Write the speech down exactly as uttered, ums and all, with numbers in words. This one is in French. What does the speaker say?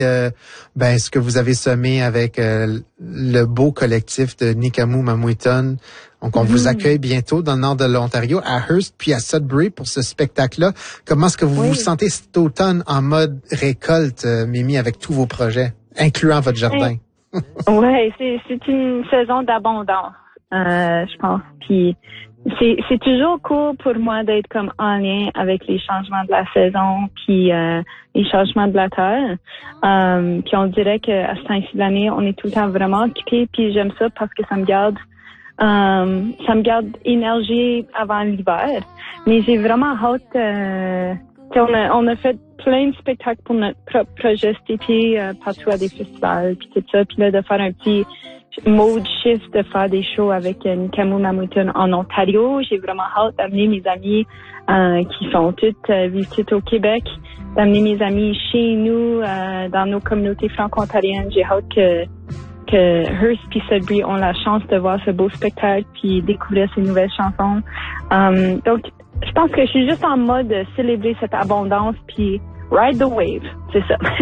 Euh, ben, ce que vous avez semé avec euh, le beau collectif de Nikamu Mamuiton. Donc, on mmh. vous accueille bientôt dans le nord de l'Ontario, à Hearst, puis à Sudbury pour ce spectacle-là. Comment est-ce que vous oui. vous sentez cet automne en mode récolte, euh, Mimi, avec tous vos projets, incluant votre jardin? Oui, c'est, c'est une saison d'abondance, euh, je pense. Puis c'est, c'est toujours cool pour moi d'être comme en lien avec les changements de la saison, puis euh, les changements de la terre. Euh, puis on dirait qu'à ce temps-ci de l'année, on est tout le temps vraiment occupé. Puis j'aime ça parce que ça me garde, euh, ça me garde énergie avant l'hiver. Mais j'ai vraiment hâte. Euh, on a, on a fait plein de spectacles pour notre propre projet cet été, euh, partout à des festivals, puis tout ça. Puis là, de faire un petit mode shift, de faire des shows avec euh, Nikamu Mamuiton en Ontario. J'ai vraiment hâte d'amener mes amis euh, qui sont toutes, euh, vivent toutes au Québec, d'amener mes amis chez nous, euh, dans nos communautés franco-ontariennes. J'ai hâte que que Hearst et Sudbury ont la chance de voir ce beau spectacle puis découvrir ces nouvelles chansons. Um, donc, je pense que je suis juste en mode de célébrer cette abondance puis ride the wave, c'est ça.